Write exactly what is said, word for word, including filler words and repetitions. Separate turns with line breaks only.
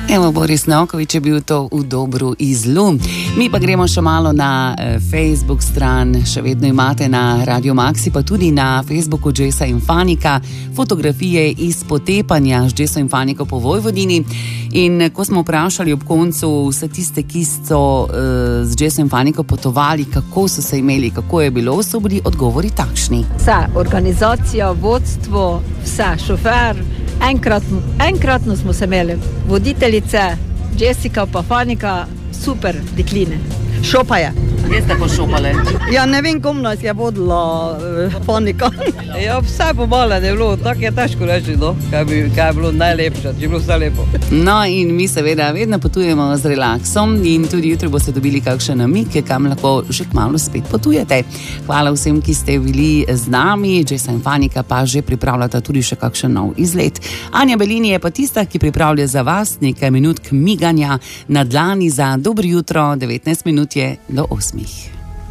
Evo, Boris Novković je bil to v dobru iz zlu. Mi pa gremo še malo na eh, Facebook stran, še vedno imate na Radio Maxi, pa tudi na Facebooku Jessa in Fanika fotografije iz potepanja z Jessom in Faniko po Vojvodini. In ko smo vprašali ob koncu vse tiste, ki so eh, z Jessom in Faniko potovali, kako so se imeli, kako je bilo, so bili odgovori takšni.
Vse, organizacija, vodstvo, vse, šofer, enkrat, enkratno smo se imeli, voditeljice, Jessica pa Fanika, super dekline.
Šopaje.
Kje ste pošopali?
Ja, ne vem, kom nas je vodila uh, Fanika.
Ja, vse pomalo je bilo, tako je težko reči, no, kaj, bi, kaj je bilo najlepše, če je bilo vse lepo.
No in mi seveda vedno potujemo z relaksom in tudi jutri boste dobili kakšen namig, kam lahko že kmalu spet potujete. Hvala vsem, ki ste bili z nami, Jessa in Fanika pa že pripravljata tudi še kakšen nov izlet. Anja Belini je pa tista, ki pripravlja za vas nekaj minut miganja na dlani za dobro jutro, devetnajst minut je do osmih.